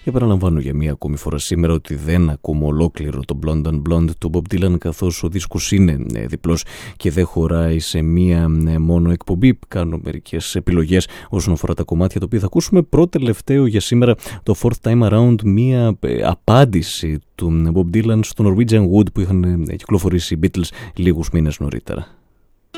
Επαναλαμβάνω για μία ακόμη φορά σήμερα ότι δεν ακούμε ολόκληρο το Blonde on Blonde του Bob Dylan, καθώς ο δίσκος είναι διπλός και δεν χωράει σε μία μόνο εκπομπή. Κάνω μερικές επιλογές όσον αφορά τα κομμάτια τα οποία θα ακούσουμε. Πρώτο-τελευταίο για σήμερα, το Fourth Time Around, μία απάντηση του Bob Dylan στο Norwegian Wood που είχαν κυκλοφορήσει οι Beatles λίγους μήνες νωρίτερα.